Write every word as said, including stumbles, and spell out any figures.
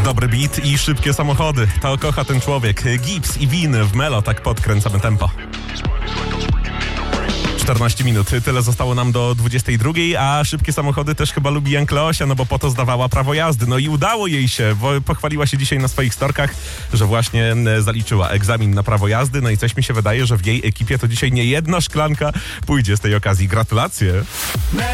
Dobry beat i szybkie samochody. To kocha ten człowiek. Gibbs i Win w Melo, tak podkręcamy tempo. czternaście minut, tyle zostało nam do dwudziestej drugiej, a szybkie samochody też chyba lubi Jan Kleosia, no bo po to zdawała prawo jazdy. No i udało jej się, bo pochwaliła się dzisiaj na swoich storkach, że właśnie zaliczyła egzamin na prawo jazdy, no i coś mi się wydaje, że w jej ekipie to dzisiaj nie jedna szklanka pójdzie z tej okazji. Gratulacje!